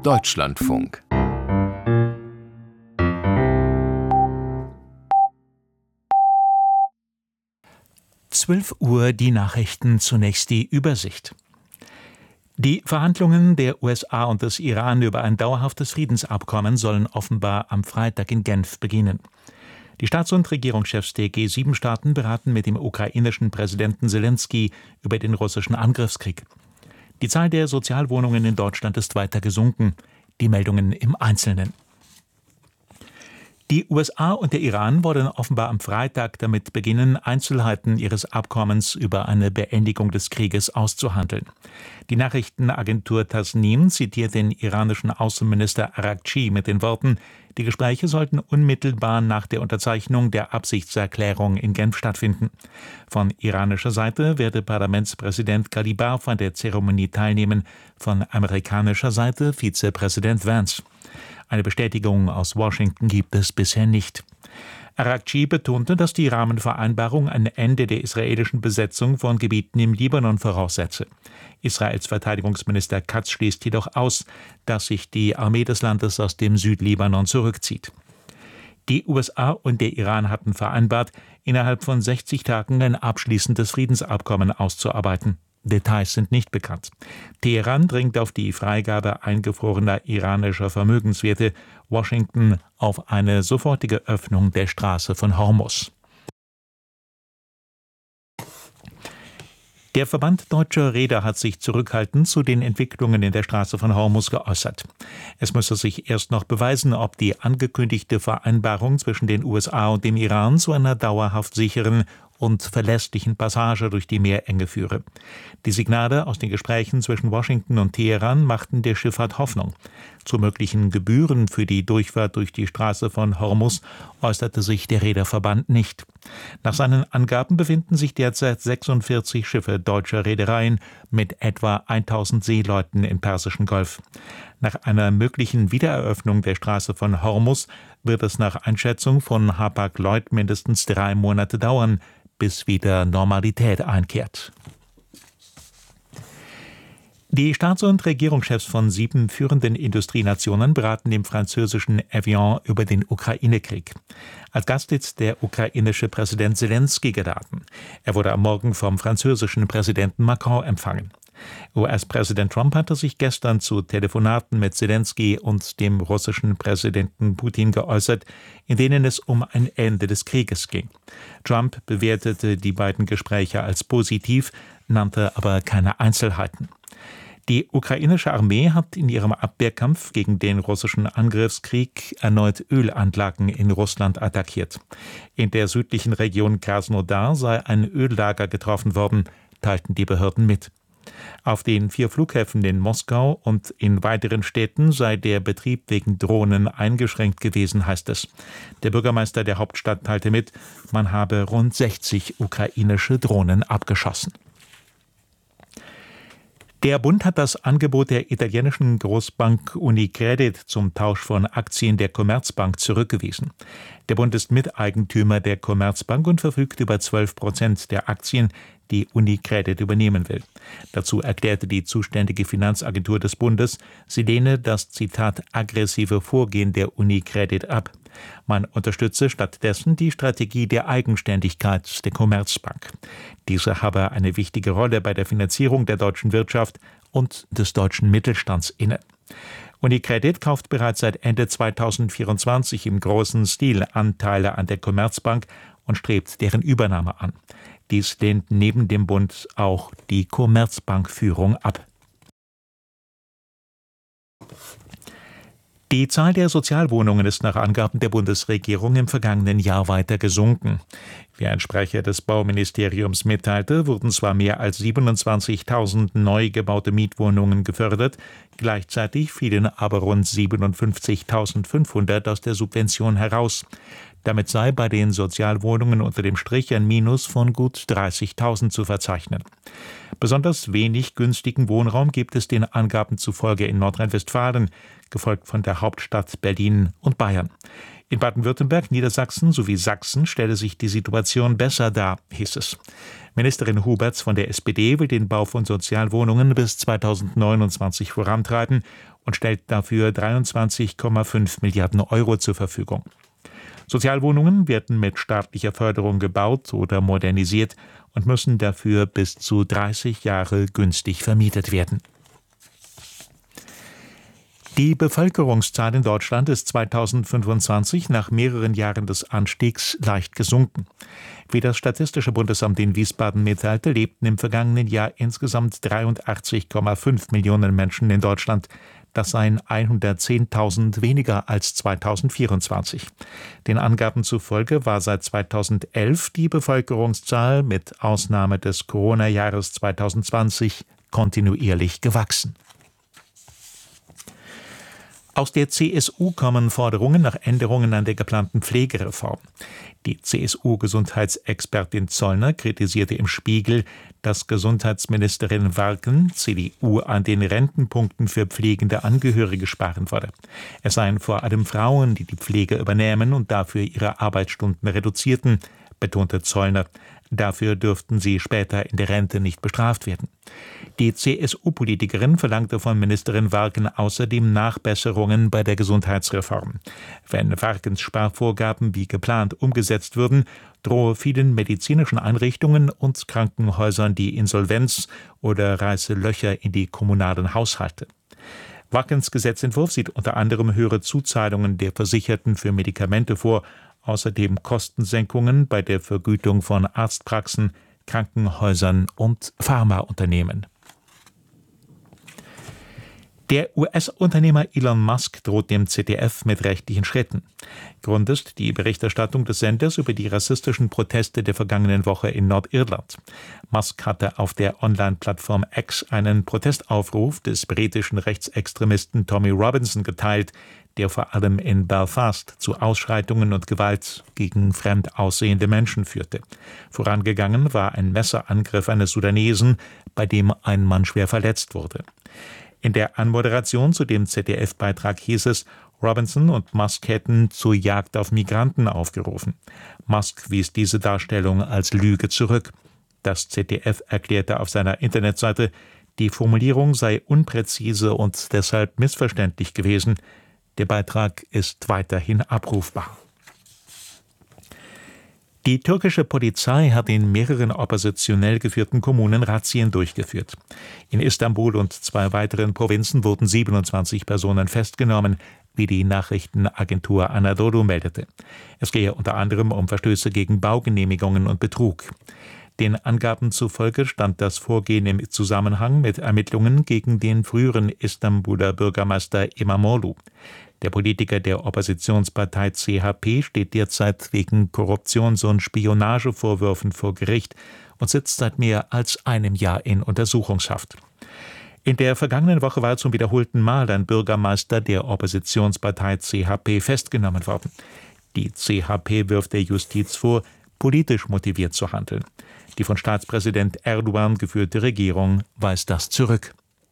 Deutschlandfunk. Uhr die Nachrichten, zunächst die Übersicht. Die Verhandlungen der USA und des Iran über ein dauerhaftes Friedensabkommen sollen offenbar am Freitag in Genf beginnen. Die Staats- und Regierungschefs der G7-Staaten beraten mit dem ukrainischen Präsidenten Selenskyj über den russischen Angriffskrieg. Die Zahl der Sozialwohnungen in Deutschland ist weiter gesunken. Die Meldungen im Einzelnen. Die USA und der Iran wollen offenbar am Freitag damit beginnen, Einzelheiten ihres Abkommens über eine Beendigung des Krieges auszuhandeln. Die Nachrichtenagentur Tasnim zitiert den iranischen Außenminister Araghchi mit den Worten: Die Gespräche sollten unmittelbar nach der Unterzeichnung der Absichtserklärung in Genf stattfinden. Von iranischer Seite werde Parlamentspräsident Ghalibav an der Zeremonie teilnehmen, von amerikanischer Seite Vizepräsident Vance. Eine Bestätigung aus Washington gibt es bisher nicht. Araghchi betonte, dass die Rahmenvereinbarung ein Ende der israelischen Besetzung von Gebieten im Libanon voraussetze. Israels Verteidigungsminister Katz schließt jedoch aus, dass sich die Armee des Landes aus dem Südlibanon zurückzieht. Die USA und der Iran hatten vereinbart, innerhalb von 60 Tagen ein abschließendes Friedensabkommen auszuarbeiten. Details sind nicht bekannt. Teheran dringt auf die Freigabe eingefrorener iranischer Vermögenswerte, Washington auf eine sofortige Öffnung der Straße von Hormuz. Der Verband Deutscher Reeder hat sich zurückhaltend zu den Entwicklungen in der Straße von Hormuz geäußert. Es müsse sich erst noch beweisen, ob die angekündigte Vereinbarung zwischen den USA und dem Iran zu einer dauerhaft sicheren und verlässlichen Passage durch die Meerenge führe. Die Signale aus den Gesprächen zwischen Washington und Teheran machten der Schifffahrt Hoffnung. Zu möglichen Gebühren für die Durchfahrt durch die Straße von Hormuz äußerte sich der Reederverband nicht. Nach seinen Angaben befinden sich derzeit 46 Schiffe deutscher Reedereien mit etwa 1000 Seeleuten im Persischen Golf. Nach einer möglichen Wiedereröffnung der Straße von Hormuz wird es nach Einschätzung von Hapag-Lloyd mindestens 3 Monate dauern, bis wieder Normalität einkehrt. Die Staats- und Regierungschefs von 7 führenden Industrienationen beraten im französischen Evian über den Ukraine-Krieg. Als Gast ist der ukrainische Präsident Selenskyj geladen. Er wurde am Morgen vom französischen Präsidenten Macron empfangen. US-Präsident Trump hatte sich gestern zu Telefonaten mit Selenskyj und dem russischen Präsidenten Putin geäußert, in denen es um ein Ende des Krieges ging. Trump bewertete die beiden Gespräche als positiv, nannte aber keine Einzelheiten. Die ukrainische Armee hat in ihrem Abwehrkampf gegen den russischen Angriffskrieg erneut Ölanlagen in Russland attackiert. In der südlichen Region Krasnodar sei ein Öllager getroffen worden, teilten die Behörden mit. Auf den 4 Flughäfen in Moskau und in weiteren Städten sei der Betrieb wegen Drohnen eingeschränkt gewesen, heißt es. Der Bürgermeister der Hauptstadt teilte mit, man habe rund 60 ukrainische Drohnen abgeschossen. Der Bund hat das Angebot der italienischen Großbank Unicredit zum Tausch von Aktien der Commerzbank zurückgewiesen. Der Bund ist Miteigentümer der Commerzbank und verfügt über 12% der Aktien, die Unicredit übernehmen will. Dazu erklärte die zuständige Finanzagentur des Bundes, sie lehne das, Zitat, aggressive Vorgehen der Unicredit ab. Man unterstütze stattdessen die Strategie der Eigenständigkeit der Commerzbank. Diese habe eine wichtige Rolle bei der Finanzierung der deutschen Wirtschaft und des deutschen Mittelstands inne. Unicredit kauft bereits seit Ende 2024 im großen Stil Anteile an der Commerzbank und strebt deren Übernahme an. Dies lehnt neben dem Bund auch die Commerzbankführung ab. Die Zahl der Sozialwohnungen ist nach Angaben der Bundesregierung im vergangenen Jahr weiter gesunken. Wie ein Sprecher des Bauministeriums mitteilte, wurden zwar mehr als 27.000 neu gebaute Mietwohnungen gefördert, gleichzeitig fielen aber rund 57.500 aus der Subvention heraus. Damit sei bei den Sozialwohnungen unter dem Strich ein Minus von gut 30.000 zu verzeichnen. Besonders wenig günstigen Wohnraum gibt es den Angaben zufolge in Nordrhein-Westfalen, gefolgt von der Hauptstadt Berlin und Bayern. In Baden-Württemberg, Niedersachsen sowie Sachsen stelle sich die Situation besser dar, hieß es. Ministerin Huberts von der SPD will den Bau von Sozialwohnungen bis 2029 vorantreiben und stellt dafür 23,5 Milliarden Euro zur Verfügung. Sozialwohnungen werden mit staatlicher Förderung gebaut oder modernisiert und müssen dafür bis zu 30 Jahre günstig vermietet werden. Die Bevölkerungszahl in Deutschland ist 2025 nach mehreren Jahren des Anstiegs leicht gesunken. Wie das Statistische Bundesamt in Wiesbaden mitteilte, lebten im vergangenen Jahr insgesamt 83,5 Millionen Menschen in Deutschland. Das seien 110.000 weniger als 2024. Den Angaben zufolge war seit 2011 die Bevölkerungszahl mit Ausnahme des Corona-Jahres 2020 kontinuierlich gewachsen. Aus der CSU kommen Forderungen nach Änderungen an der geplanten Pflegereform. Die CSU-Gesundheitsexpertin Zollner kritisierte im Spiegel, dass Gesundheitsministerin Warken, CDU, an den Rentenpunkten für pflegende Angehörige sparen wolle. Es seien vor allem Frauen, die die Pflege übernehmen und dafür ihre Arbeitsstunden reduzierten, betonte Zollner. Dafür dürften sie später in der Rente nicht bestraft werden. Die CSU-Politikerin verlangte von Ministerin Warken außerdem Nachbesserungen bei der Gesundheitsreform. Wenn Warkens Sparvorgaben wie geplant umgesetzt würden, drohe vielen medizinischen Einrichtungen und Krankenhäusern die Insolvenz oder reiße Löcher in die kommunalen Haushalte. Warkens Gesetzentwurf sieht unter anderem höhere Zuzahlungen der Versicherten für Medikamente vor, außerdem Kostensenkungen bei der Vergütung von Arztpraxen, Krankenhäusern und Pharmaunternehmen. Der US-Unternehmer Elon Musk droht dem ZDF mit rechtlichen Schritten. Grund ist die Berichterstattung des Senders über die rassistischen Proteste der vergangenen Woche in Nordirland. Musk hatte auf der Online-Plattform X einen Protestaufruf des britischen Rechtsextremisten Tommy Robinson geteilt, der vor allem in Belfast zu Ausschreitungen und Gewalt gegen fremd aussehende Menschen führte. Vorangegangen war ein Messerangriff eines Sudanesen, bei dem ein Mann schwer verletzt wurde. In der Anmoderation zu dem ZDF-Beitrag hieß es, Robinson und Musk hätten zur Jagd auf Migranten aufgerufen. Musk wies diese Darstellung als Lüge zurück. Das ZDF erklärte auf seiner Internetseite, die Formulierung sei unpräzise und deshalb missverständlich gewesen. Der Beitrag ist weiterhin abrufbar. Die türkische Polizei hat in mehreren oppositionell geführten Kommunen Razzien durchgeführt. In Istanbul und 2 weiteren Provinzen wurden 27 Personen festgenommen, wie die Nachrichtenagentur Anadolu meldete. Es gehe unter anderem um Verstöße gegen Baugenehmigungen und Betrug. Den Angaben zufolge stand das Vorgehen im Zusammenhang mit Ermittlungen gegen den früheren Istanbuler Bürgermeister İmamoğlu. Der Politiker der Oppositionspartei CHP steht derzeit wegen Korruptions- und Spionagevorwürfen vor Gericht und sitzt seit mehr als einem Jahr in Untersuchungshaft. In der vergangenen Woche war zum wiederholten Mal ein Bürgermeister der Oppositionspartei CHP festgenommen worden. Die CHP wirft der Justiz vor, politisch motiviert zu handeln. Die von Staatspräsident Erdogan geführte Regierung weist das zurück.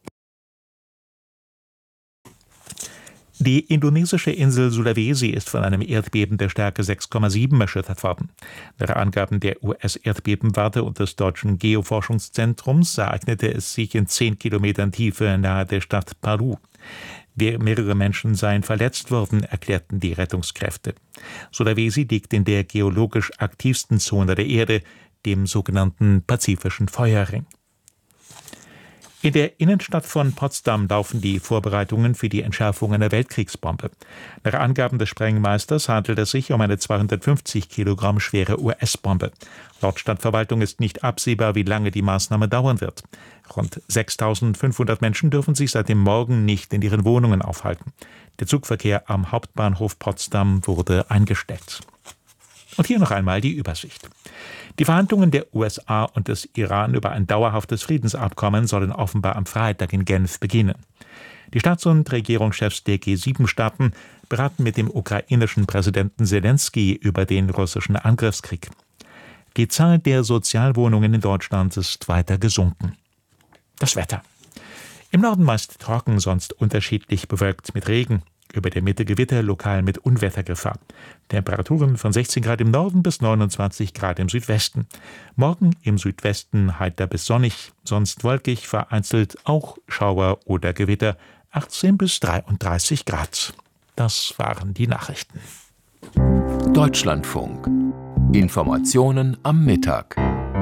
Die indonesische Insel Sulawesi ist von einem Erdbeben der Stärke 6,7 erschüttert worden. Nach Angaben der US-Erdbebenwarte und des Deutschen Geoforschungszentrums ereignete es sich in 10 Kilometern Tiefe nahe der Stadt Palu. Mehrere Menschen seien verletzt worden, erklärten die Rettungskräfte. Sulawesi liegt in der geologisch aktivsten Zone der Erde, dem sogenannten Pazifischen Feuerring. In der Innenstadt von Potsdam laufen die Vorbereitungen für die Entschärfung einer Weltkriegsbombe. Nach Angaben des Sprengmeisters handelt es sich um eine 250 Kilogramm schwere US-Bombe. Laut Stadtverwaltung ist nicht absehbar, wie lange die Maßnahme dauern wird. Rund 6.500 Menschen dürfen sich seit dem Morgen nicht in ihren Wohnungen aufhalten. Der Zugverkehr am Hauptbahnhof Potsdam wurde eingestellt. Und hier noch einmal die Übersicht. Die Verhandlungen der USA und des Iran über ein dauerhaftes Friedensabkommen sollen offenbar am Freitag in Genf beginnen. Die Staats- und Regierungschefs der G7-Staaten beraten mit dem ukrainischen Präsidenten Selenskyj über den russischen Angriffskrieg. Die Zahl der Sozialwohnungen in Deutschland ist weiter gesunken. Das Wetter. Im Norden meist trocken, sonst unterschiedlich bewölkt mit Regen. Über der Mitte Gewitter, lokal mit Unwettergefahr. Temperaturen von 16 Grad im Norden bis 29 Grad im Südwesten. Morgen im Südwesten heiter bis sonnig, sonst wolkig, vereinzelt auch Schauer oder Gewitter, 18 bis 33 Grad. Das waren die Nachrichten. Deutschlandfunk. Informationen am Mittag.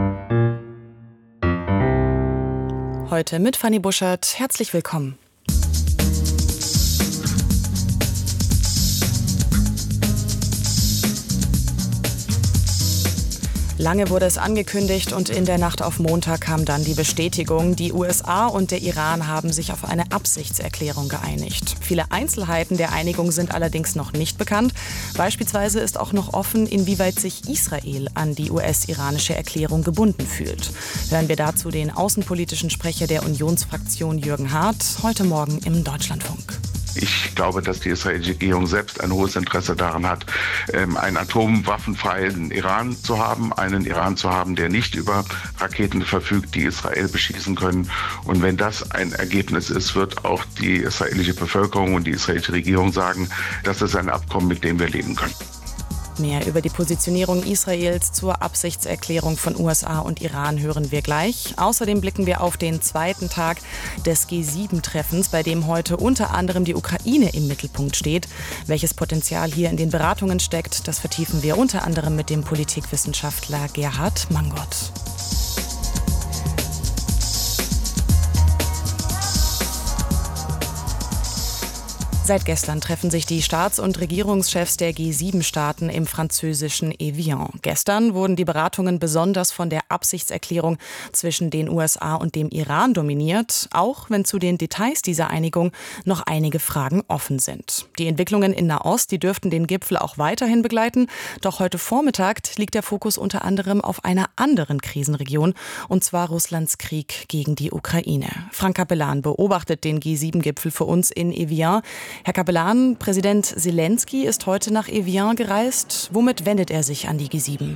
Heute mit Fanny Buschert. Herzlich willkommen. Lange wurde es angekündigt und in der Nacht auf Montag kam dann die Bestätigung. Die USA und der Iran haben sich auf eine Absichtserklärung geeinigt. Viele Einzelheiten der Einigung sind allerdings noch nicht bekannt. Beispielsweise ist auch noch offen, inwieweit sich Israel an die US-iranische Erklärung gebunden fühlt. Hören wir dazu den außenpolitischen Sprecher der Unionsfraktion Jürgen Hart heute Morgen im Deutschlandfunk. Ich glaube, dass die israelische Regierung selbst ein hohes Interesse daran hat, einen atomwaffenfreien Iran zu haben, einen Iran zu haben, der nicht über Raketen verfügt, die Israel beschießen können. Und wenn das ein Ergebnis ist, wird auch die israelische Bevölkerung und die israelische Regierung sagen, das ist ein Abkommen, mit dem wir leben können. Mehr über die Positionierung Israels zur Absichtserklärung von USA und Iran hören wir gleich. Außerdem blicken wir auf den zweiten Tag des G7-Treffens, bei dem heute unter anderem die Ukraine im Mittelpunkt steht. Welches Potenzial hier in den Beratungen steckt, das vertiefen wir unter anderem mit dem Politikwissenschaftler Gerhard Mangott. Seit gestern treffen sich die Staats- und Regierungschefs der G7-Staaten im französischen Evian. Gestern wurden die Beratungen besonders von der Absichtserklärung zwischen den USA und dem Iran dominiert, auch wenn zu den Details dieser Einigung noch einige Fragen offen sind. Die Entwicklungen in Nahost, die dürften den Gipfel auch weiterhin begleiten, doch heute Vormittag liegt der Fokus unter anderem auf einer anderen Krisenregion, und zwar Russlands Krieg gegen die Ukraine. Frank Capellan beobachtet den G7-Gipfel für uns in Evian. Herr Capellan, Präsident Selenskyj ist heute nach Evian gereist. Womit wendet er sich an die G7?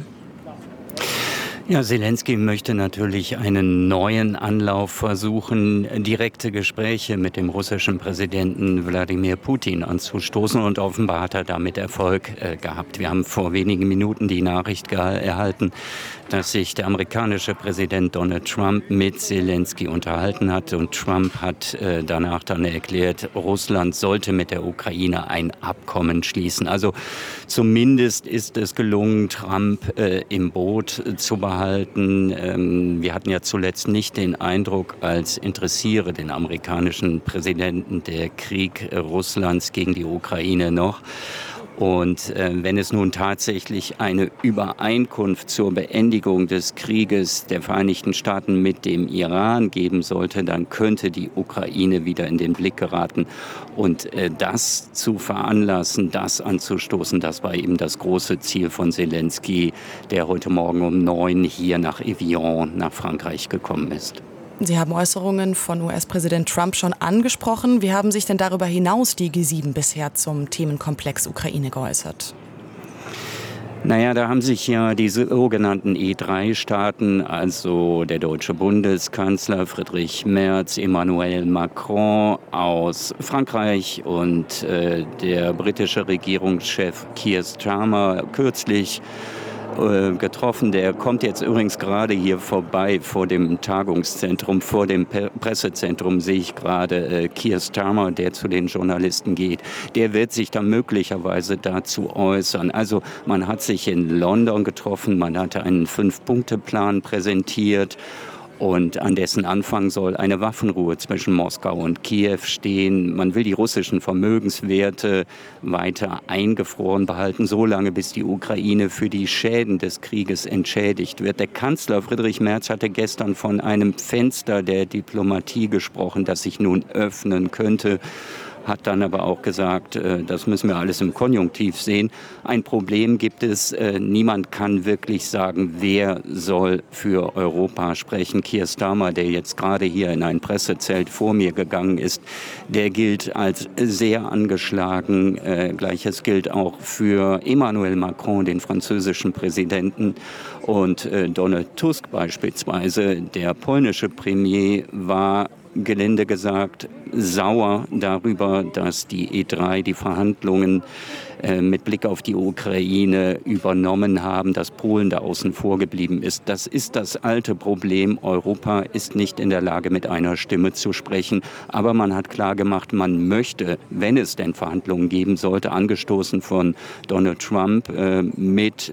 Ja, Selenskyj möchte natürlich einen neuen Anlauf versuchen, direkte Gespräche mit dem russischen Präsidenten Wladimir Putin anzustoßen, und offenbar hat er damit Erfolg gehabt. Wir haben vor wenigen Minuten die Nachricht erhalten, dass sich der amerikanische Präsident Donald Trump mit Selenskyj unterhalten hat, und Trump hat danach dann erklärt, Russland sollte mit der Ukraine ein Abkommen schließen. Also zumindest ist es gelungen, Trump im Boot zu behalten. Wir hatten ja zuletzt nicht den Eindruck, als interessiere den amerikanischen Präsidenten der Krieg Russlands gegen die Ukraine noch. Und wenn es nun tatsächlich eine Übereinkunft zur Beendigung des Krieges der Vereinigten Staaten mit dem Iran geben sollte, dann könnte die Ukraine wieder in den Blick geraten. Und das zu veranlassen, das anzustoßen, das war eben das große Ziel von Selenskyj, der heute Morgen um 9 hier nach Evian, nach Frankreich gekommen ist. Sie haben Äußerungen von US-Präsident Trump schon angesprochen. Wie haben sich denn darüber hinaus die G7 bisher zum Themenkomplex Ukraine geäußert? Naja, da haben sich ja diese sogenannten E3-Staaten, also der deutsche Bundeskanzler Friedrich Merz, Emmanuel Macron aus Frankreich und der britische Regierungschef Keir Starmer kürzlich getroffen. Der kommt jetzt übrigens gerade hier vorbei vor dem Tagungszentrum, vor dem Pressezentrum sehe ich gerade Keir Starmer, der zu den Journalisten geht. Der wird sich dann möglicherweise dazu äußern. Also man hat sich in London getroffen, man hatte einen 5-Punkte-Plan präsentiert. Und an dessen Anfang soll eine Waffenruhe zwischen Moskau und Kiew stehen. Man will die russischen Vermögenswerte weiter eingefroren behalten, solange bis die Ukraine für die Schäden des Krieges entschädigt wird. Der Kanzler Friedrich Merz hatte gestern von einem Fenster der Diplomatie gesprochen, das sich nun öffnen könnte. hat dann aber auch gesagt, das müssen wir alles im Konjunktiv sehen. Ein Problem gibt es, niemand kann wirklich sagen, wer soll für Europa sprechen. Keir Starmer, der jetzt gerade hier in ein Pressezelt vor mir gegangen ist, der gilt als sehr angeschlagen. Gleiches gilt auch für Emmanuel Macron, den französischen Präsidenten, und Donald Tusk beispielsweise. Der polnische Premier war gelinde gesagt sauer darüber, dass die E3 die Verhandlungen mit Blick auf die Ukraine übernommen haben, dass Polen da außen vor geblieben ist. Das ist das alte Problem. Europa ist nicht in der Lage, mit einer Stimme zu sprechen. Aber man hat klargemacht, man möchte, wenn es denn Verhandlungen geben sollte, angestoßen von Donald Trump mit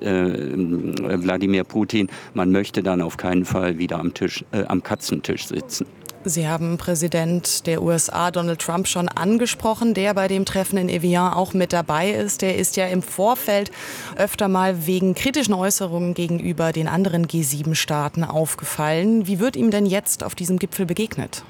Wladimir Putin, man möchte dann auf keinen Fall wieder am Katzentisch sitzen. Sie haben Präsident der USA Donald Trump schon angesprochen, der bei dem Treffen in Evian auch mit dabei ist. Der ist ja im Vorfeld öfter mal wegen kritischen Äußerungen gegenüber den anderen G7-Staaten aufgefallen. Wie wird ihm denn jetzt auf diesem Gipfel begegnet?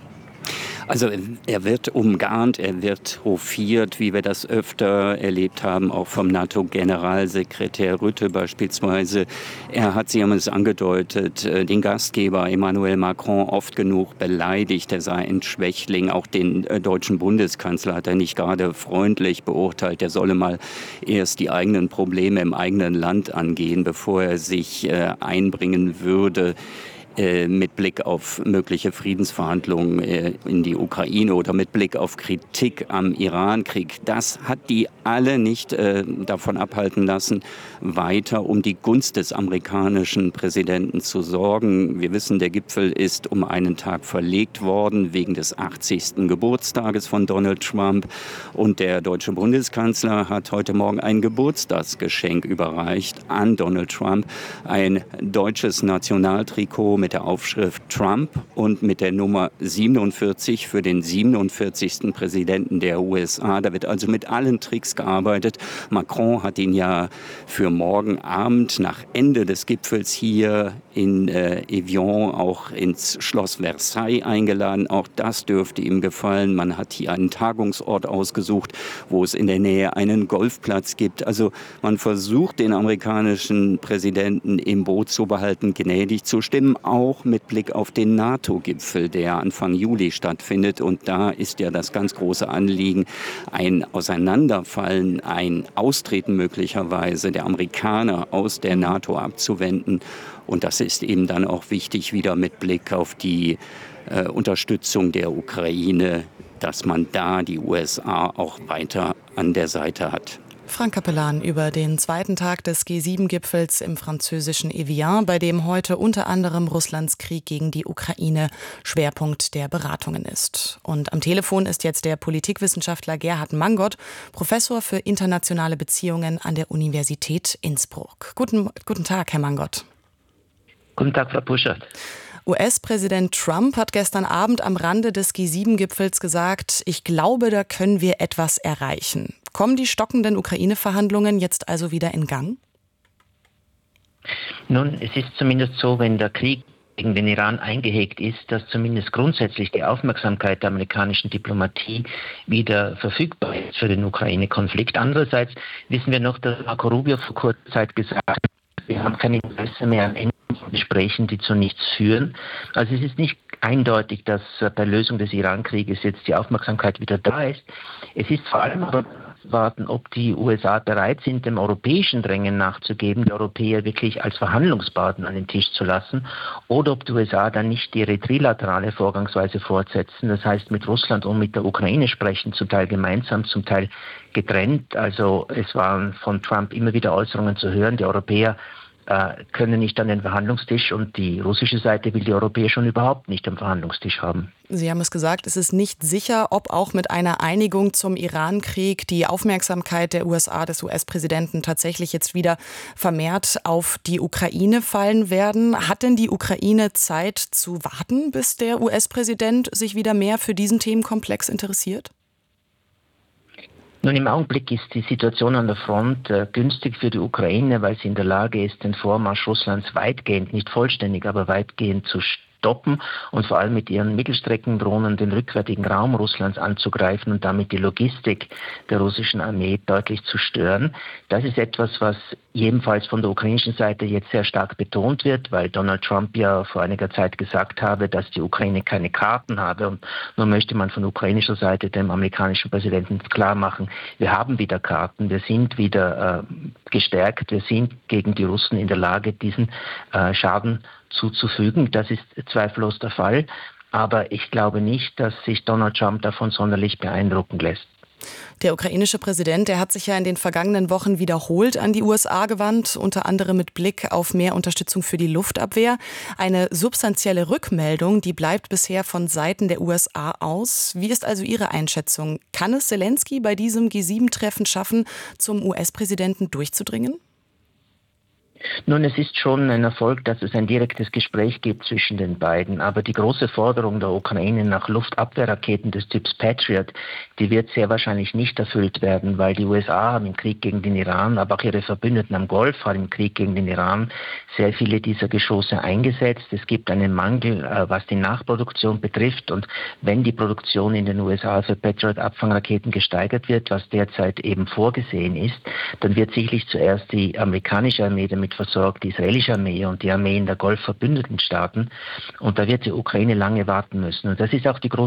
Also er wird umgarnt, er wird hofiert, wie wir das öfter erlebt haben, auch vom NATO-Generalsekretär Rutte beispielsweise. Sie haben es angedeutet, den Gastgeber Emmanuel Macron oft genug beleidigt. Er sei ein Schwächling. Auch den deutschen Bundeskanzler hat er nicht gerade freundlich beurteilt. Er solle mal erst die eigenen Probleme im eigenen Land angehen, bevor er sich einbringen würde mit Blick auf mögliche Friedensverhandlungen in die Ukraine oder mit Blick auf Kritik am Irankrieg. Das hat die alle nicht davon abhalten lassen, weiter um die Gunst des amerikanischen Präsidenten zu sorgen. Wir wissen, der Gipfel ist um einen Tag verlegt worden wegen des 80. Geburtstages von Donald Trump. Und der deutsche Bundeskanzler hat heute Morgen ein Geburtstagsgeschenk überreicht an Donald Trump. Ein deutsches Nationaltrikot mit der Aufschrift Trump und mit der Nummer 47 für den 47. Präsidenten der USA. Da wird also mit allen Tricks gearbeitet. Macron hat ihn ja für morgen Abend nach Ende des Gipfels hier in Evian auch ins Schloss Versailles eingeladen. Auch das dürfte ihm gefallen. Man hat hier einen Tagungsort ausgesucht, wo es in der Nähe einen Golfplatz gibt. Also man versucht, den amerikanischen Präsidenten im Boot zu behalten, gnädig zu stimmen, auch mit Blick auf den NATO-Gipfel, der Anfang Juli stattfindet. Und da ist ja das ganz große Anliegen, ein Auseinanderfallen, ein Austreten möglicherweise der Amerikaner aus der NATO abzuwenden. Und das ist eben dann auch wichtig, wieder mit Blick auf die Unterstützung der Ukraine, dass man da die USA auch weiter an der Seite hat. Frank Capellan über den zweiten Tag des G7-Gipfels im französischen Evian, bei dem heute unter anderem Russlands Krieg gegen die Ukraine Schwerpunkt der Beratungen ist. Und am Telefon ist jetzt der Politikwissenschaftler Gerhard Mangot, Professor für internationale Beziehungen an der Universität Innsbruck. Guten Tag, Herr Mangot. Guten Tag, Frau Puschert. US-Präsident Trump hat gestern Abend am Rande des G7-Gipfels gesagt, ich glaube, da können wir etwas erreichen. Kommen die stockenden Ukraine-Verhandlungen jetzt also wieder in Gang? Nun, es ist zumindest so, wenn der Krieg gegen den Iran eingehegt ist, dass zumindest grundsätzlich die Aufmerksamkeit der amerikanischen Diplomatie wieder verfügbar ist für den Ukraine-Konflikt. Andererseits wissen wir noch, dass Marco Rubio vor kurzer Zeit gesagt hat, wir haben kein Interesse mehr an Enden von Gesprächen, die zu nichts führen. Also es ist nicht eindeutig, dass bei Lösung des Iran-Krieges jetzt die Aufmerksamkeit wieder da ist. Es ist vor allem aber warten, ob die USA bereit sind, dem europäischen Drängen nachzugeben, die Europäer wirklich als Verhandlungspartner an den Tisch zu lassen, oder ob die USA dann nicht ihre trilaterale Vorgangsweise fortsetzen, das heißt mit Russland und mit der Ukraine sprechen, zum Teil gemeinsam, zum Teil getrennt. Also es waren von Trump immer wieder Äußerungen zu hören, die Europäer können nicht an den Verhandlungstisch und die russische Seite will die Europäer schon überhaupt nicht am Verhandlungstisch haben. Sie haben es gesagt, es ist nicht sicher, ob auch mit einer Einigung zum Iran-Krieg die Aufmerksamkeit der USA, des US-Präsidenten tatsächlich jetzt wieder vermehrt auf die Ukraine fallen werden. Hat denn die Ukraine Zeit zu warten, bis der US-Präsident sich wieder mehr für diesen Themenkomplex interessiert? Nun, im Augenblick ist die Situation an der Front günstig für die Ukraine, weil sie in der Lage ist, den Vormarsch Russlands weitgehend, nicht vollständig, aber weitgehend zu stoppen und vor allem mit ihren Mittelstreckendrohnen den rückwärtigen Raum Russlands anzugreifen und damit die Logistik der russischen Armee deutlich zu stören. Das ist etwas, was jedenfalls von der ukrainischen Seite jetzt sehr stark betont wird, weil Donald Trump ja vor einiger Zeit gesagt habe, dass die Ukraine keine Karten habe. Und nun möchte man von ukrainischer Seite dem amerikanischen Präsidenten klar machen, wir haben wieder Karten, wir sind wieder gestärkt, wir sind gegen die Russen in der Lage, diesen Schaden zuzufügen. Das ist zweifellos der Fall. Aber ich glaube nicht, dass sich Donald Trump davon sonderlich beeindrucken lässt. Der ukrainische Präsident, der hat sich ja in den vergangenen Wochen wiederholt an die USA gewandt, unter anderem mit Blick auf mehr Unterstützung für die Luftabwehr. Eine substanzielle Rückmeldung, die bleibt bisher von Seiten der USA aus. Wie ist also Ihre Einschätzung? Kann es Selenskyj bei diesem G7-Treffen schaffen, zum US-Präsidenten durchzudringen? Nun, es ist schon ein Erfolg, dass es ein direktes Gespräch gibt zwischen den beiden. Aber die große Forderung der Ukraine nach Luftabwehrraketen des Typs Patriot, die wird sehr wahrscheinlich nicht erfüllt werden, weil die USA haben im Krieg gegen den Iran, aber auch ihre Verbündeten am Golf haben im Krieg gegen den Iran sehr viele dieser Geschosse eingesetzt. Es gibt einen Mangel, was die Nachproduktion betrifft. Und wenn die Produktion in den USA für Patriot-Abfangraketen gesteigert wird, was derzeit eben vorgesehen ist, dann wird sicherlich zuerst die amerikanische Armee damit versorgt, die israelische Armee und die Armeen der Golf-Verbündeten Staaten. Und da wird die Ukraine lange warten müssen. Und das ist auch die große